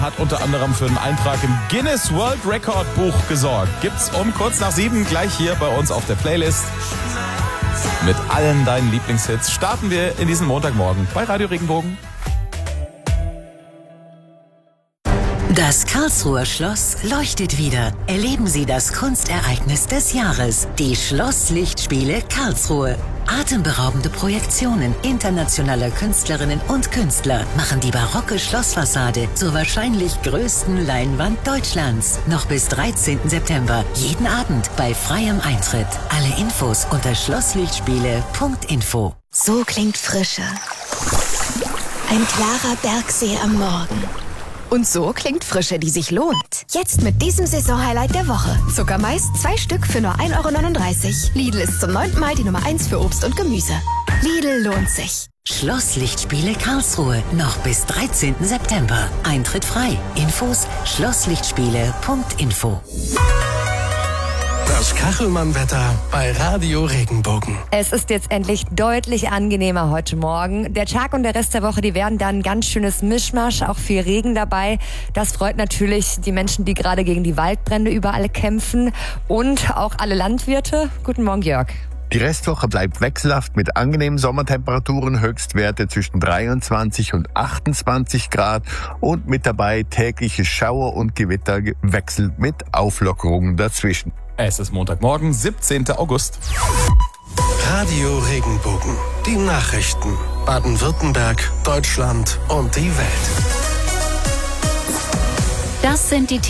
Hat unter anderem für einen Eintrag im Guinness World Record Buch gesorgt. Gibt's um kurz nach 7 gleich hier bei uns auf der Playlist. Mit allen deinen Lieblingshits starten wir in diesen Montagmorgen bei Radio Regenbogen. Das Karlsruher Schloss leuchtet wieder. Erleben Sie das Kunstereignis des Jahres, die Schlosslichtspiele Karlsruhe. Atemberaubende Projektionen internationaler Künstlerinnen und Künstler machen die barocke Schlossfassade zur wahrscheinlich größten Leinwand Deutschlands. Noch bis 13. September, jeden Abend bei freiem Eintritt. Alle Infos unter schlosslichtspiele.info. So klingt Frische. Ein klarer Bergsee am Morgen. Und so klingt Frische, die sich lohnt. Jetzt mit diesem Saisonhighlight der Woche. Zuckermais 2 Stück für nur 1,39 €. Lidl ist zum 9. Mal die Nummer 1 für Obst und Gemüse. Lidl lohnt sich. Schlosslichtspiele Karlsruhe. Noch bis 13. September. Eintritt frei. Infos schlosslichtspiele.info. Das Kachelmann-Wetter bei Radio Regenbogen. Es ist jetzt endlich deutlich angenehmer heute Morgen. Der Tag und der Rest der Woche, die werden dann ein ganz schönes Mischmasch, auch viel Regen dabei. Das freut natürlich die Menschen, die gerade gegen die Waldbrände überall kämpfen und auch alle Landwirte. Guten Morgen, Jörg. Die Restwoche bleibt wechselhaft mit angenehmen Sommertemperaturen, Höchstwerte zwischen 23 und 28 Grad und mit dabei tägliche Schauer und Gewitter gewechselt mit Auflockerungen dazwischen. Es ist Montagmorgen, 17. August. Radio Regenbogen. Die Nachrichten. Baden-Württemberg, Deutschland und die Welt. Das sind die